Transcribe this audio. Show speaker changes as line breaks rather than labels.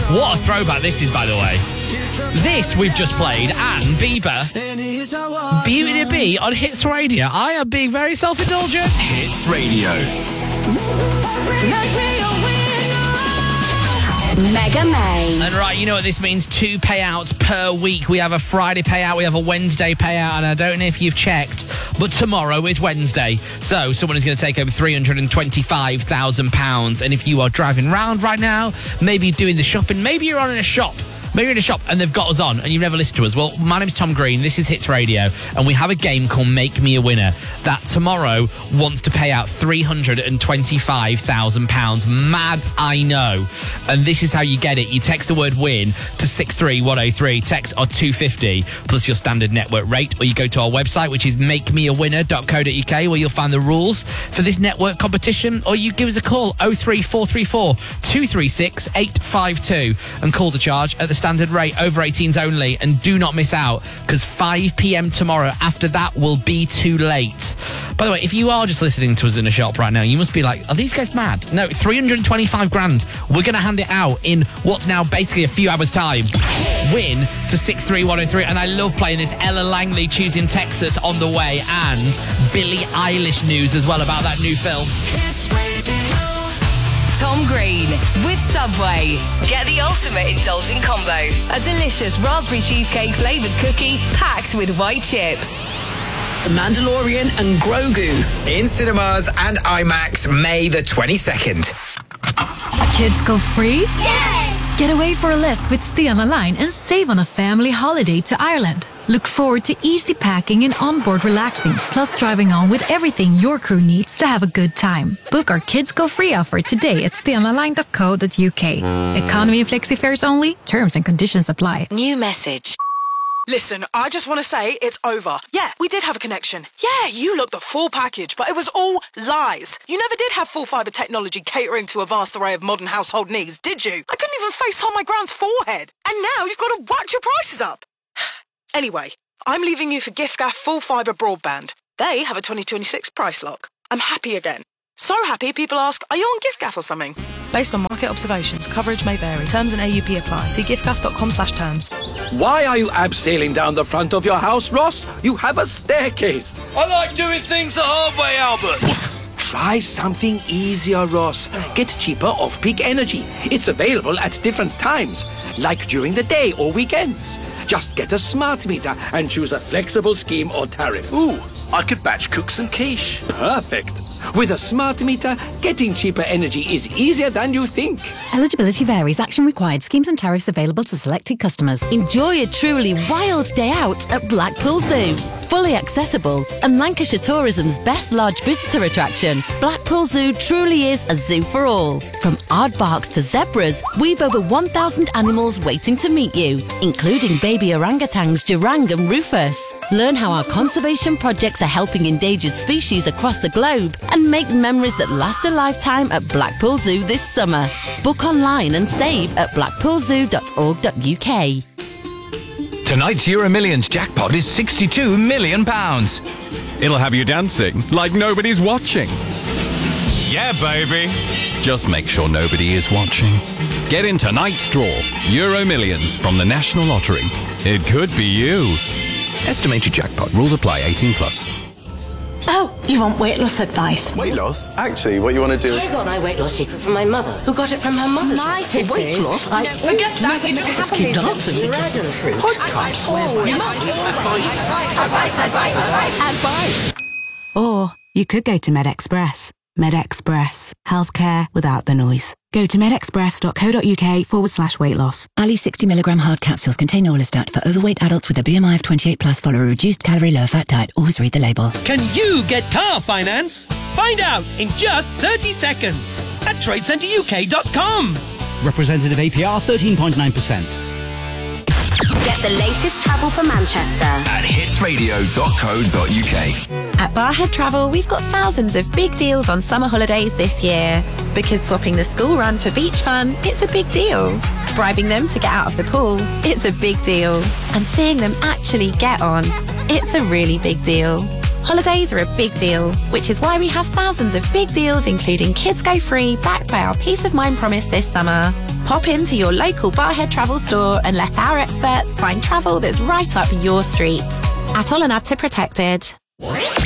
What a throwback this is, by the way. This we've just played, and Bieber. Beauty to Be on Hits Radio. I am being very self-indulgent.
Hits Radio.
Mega Main.
And right, you know what this means. 2 payouts per week. We have a Friday payout, we have a Wednesday payout, and I don't know if you've checked, but tomorrow is Wednesday. So someone is going to take home £325,000. And if you are driving around right now, maybe doing the shopping, maybe you're on in a shop. Maybe you're in a shop and they've got us on and you've never listened to us. Well, my name's Tom Green. This is Hits Radio. And we have a game called Make Me a Winner that tomorrow wants to pay out £325,000. Mad, I know. And this is how you get it. You text the word WIN to 63103. Text or 250 plus your standard network rate. Or you go to our website, which is makemeawinner.co.uk, where you'll find the rules for this network competition. Or you give us a call, 03434 236 852, and call the charge at the standard rate, over 18s only, and do not miss out, because 5 p.m. tomorrow, after that will be too late. By the way, if you are just listening to us in a shop right now, you must be like, are these guys mad? No, 325 grand. We're going to hand it out in what's now basically a few hours' time. Win to 63103, and I love playing this. Ella Langley choosing Texas on the way, and Billie Eilish news as well about that new film.
Tom Green with Subway. Get the ultimate indulgent combo. A delicious raspberry cheesecake flavoured cookie packed with white chips.
The Mandalorian and Grogu.
In cinemas and IMAX, May the 22nd.
Kids go free?
Yes!
Get away for a list with Stay on the Line and save on a family holiday to Ireland. Look forward to easy packing and onboard relaxing, plus driving on with everything your crew needs to have a good time. Book our Kids Go Free offer today at stayontheline.co.uk. Economy and flexi fares only. Terms and conditions apply.
New message.
Listen, I just want to say it's over. Yeah, we did have a connection. Yeah, you looked the full package, but it was all lies. You never did have full fibre technology catering to a vast array of modern household needs, did you? I couldn't even FaceTime my grand's forehead. And now you've got to whack your prices up. Anyway, I'm leaving you for giffgaff full fibre broadband. They have a 2026 price lock. I'm happy again. So happy people ask, are you on giffgaff or something? Based on market observations, coverage may vary. Terms and AUP apply. See giffgaff.com/terms.
Why are you abseiling down the front of your house, Ross? You have a staircase.
I like doing things the hard way, Albert.
Try something easier, Ross. Get cheaper off-peak energy. It's available at different times, like during the day or weekends. Just get a smart meter and choose a flexible scheme or tariff.
Ooh, I could batch cook some quiche.
Perfect. With a smart meter, getting cheaper energy is easier than you think.
Eligibility varies. Action required. Schemes and tariffs available to selected customers.
Enjoy a truly wild day out at Blackpool Zoo. Fully accessible and Lancashire Tourism's best large visitor attraction, Blackpool Zoo truly is a zoo for all. From aardvarks to zebras, we've over 1,000 animals waiting to meet you, including baby orangutans Jurang and Rufus. Learn how our conservation projects are helping endangered species across the globe and make memories that last a lifetime at Blackpool Zoo this summer. Book online and save at blackpoolzoo.org.uk.
Tonight's Euro Millions jackpot is £62 million.
It'll have you dancing like nobody's watching.
Yeah, baby. Just make sure nobody is watching. Get in tonight's draw. Euro Millions from the National Lottery. It could be you. Estimated jackpot. Rules apply. 18+.
Oh, you want weight loss advice?
Weight loss? Actually, what you want to do...
I got my weight loss secret from my mother, who got it from her mother's.
My tip
weight
is...
loss?
No, forget that. You just
keep dancing. Dragon fruit.
Advice.
Advice.
Or you could go to MedExpress. MedExpress. Healthcare without the noise. Go to medexpress.co.uk/weight loss.
Ali 60mg hard capsules contain Orlistat for overweight adults with a BMI of 28+. Follow a reduced calorie, low-fat diet. Always read the label.
Can you get car finance? Find out in just 30 seconds at TradeCenterUK.com.
Representative APR 13.9%.
Get the latest travel for Manchester
at hitsradio.co.uk.
At Barhead Travel, we've got thousands of big deals on summer holidays this year. Because swapping the school run for beach fun, it's a big deal. Bribing them to get out of the pool, it's a big deal. And seeing them actually get on, it's a really big deal. Holidays are a big deal, which is why we have thousands of big deals, including Kids Go Free, backed by our Peace of Mind promise this summer. Pop into your local Barhead Travel store and let our experts find travel that's right up your street. Atoll and Abta Protected.